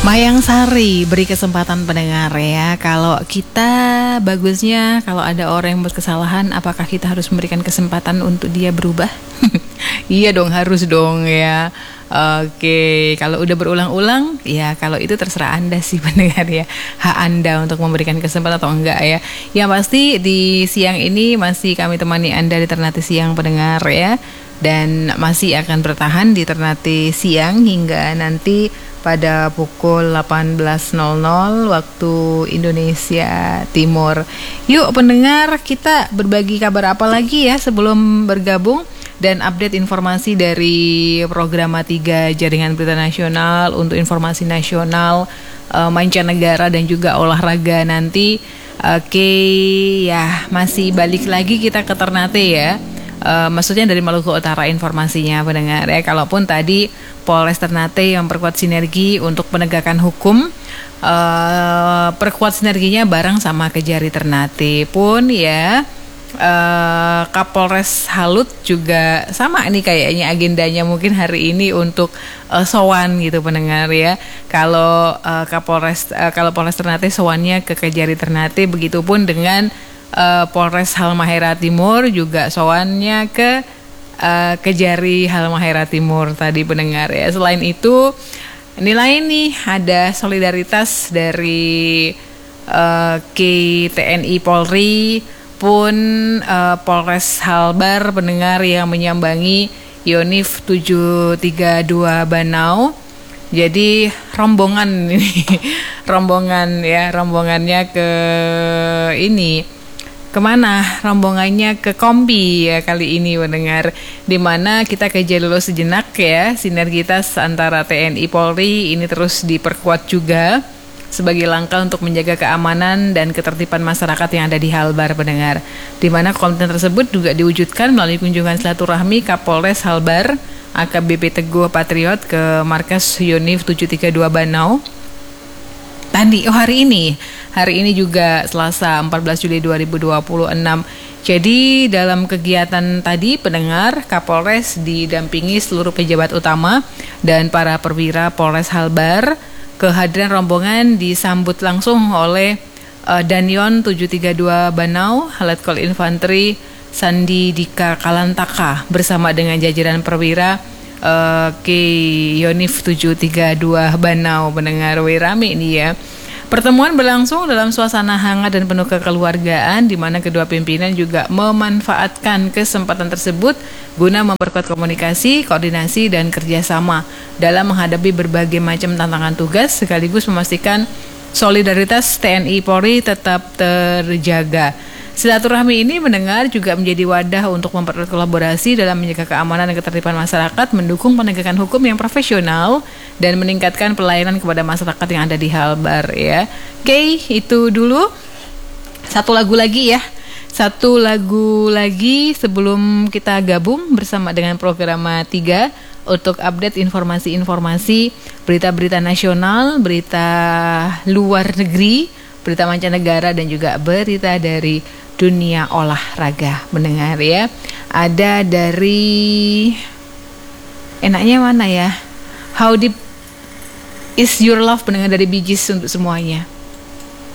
Mayang Sari, beri kesempatan pendengar ya. Kalau kita bagusnya kalau ada orang yang buat kesalahan, apakah kita harus memberikan kesempatan untuk dia berubah? Iya dong, harus dong ya. Oke, kalau udah berulang-ulang, ya kalau itu terserah Anda sih pendengar ya. Hak Anda untuk memberikan kesempatan atau enggak ya. Yang pasti di siang ini masih kami temani Anda di Ternate Siang pendengar ya. Dan masih akan bertahan di Ternate Siang hingga nanti pada pukul 18.00 waktu Indonesia Timur. Yuk pendengar, kita berbagi kabar apa lagi ya sebelum bergabung dan update informasi dari program 3 Jaringan Berita Nasional untuk informasi nasional, mancanegara dan juga olahraga nanti. Oke, ya masih balik lagi kita ke Ternate ya. Maksudnya dari Maluku Utara informasinya pendengar ya. Kalaupun tadi Polres Ternate yang memperkuat sinergi untuk penegakan hukum, perkuat sinerginya bareng sama Kejari Ternate pun ya. Kapolres Halut juga sama nih kayaknya agendanya mungkin hari ini untuk sowan gitu pendengar ya. Kalau kalau Polres Ternate sowannya ke Kejari Ternate, begitupun dengan Polres Halmahera Timur juga sowannya ke Kejari Halmahera Timur tadi pendengar ya. Selain itu nilai nih ada solidaritas dari TNI Polri pun Polres Halbar pendengar yang menyambangi Yonif 732 Banau. Jadi rombongan ini rombongannya ke ini kemana? Rombongannya ke Kompi ya kali ini mendengar, dimana kita kaji dulu sejenak ya. Sinergitas antara TNI Polri ini terus diperkuat juga sebagai langkah untuk menjaga keamanan dan ketertiban masyarakat yang ada di Halbar pendengar, dimana komitmen tersebut juga diwujudkan melalui kunjungan silaturahmi Kapolres Halbar AKBP Teguh Patriot ke markas Yonif 732 Banau tadi. Hari ini juga Selasa 14 Juli 2026. Jadi dalam kegiatan tadi pendengar, Kapolres didampingi seluruh pejabat utama dan para perwira Polres Halbar. Kehadiran rombongan disambut langsung oleh Danyon 732 Banau, Letkol Infanteri Sandi Dika Kalantaka bersama dengan jajaran perwira Yonif 732 Banau pendengar. Rame ini ya. Pertemuan berlangsung dalam suasana hangat dan penuh kekeluargaan, di mana kedua pimpinan juga memanfaatkan kesempatan tersebut guna memperkuat komunikasi, koordinasi, dan kerjasama dalam menghadapi berbagai macam tantangan tugas, sekaligus memastikan solidaritas TNI Polri tetap terjaga. Silaturahmi ini mendengar juga menjadi wadah untuk mempererat kolaborasi dalam menjaga keamanan dan ketertiban masyarakat, mendukung penegakan hukum yang profesional, dan meningkatkan pelayanan kepada masyarakat yang ada di Halbar ya. Oke, itu dulu. Satu lagu lagi sebelum kita gabung bersama dengan program 3 untuk update informasi-informasi berita-berita nasional, berita luar negeri, berita mancanegara, dan juga berita dari dunia olahraga mendengar ya. Ada dari enaknya mana ya? How Deep Is Your Love pendengar dari Bee Gees untuk semuanya.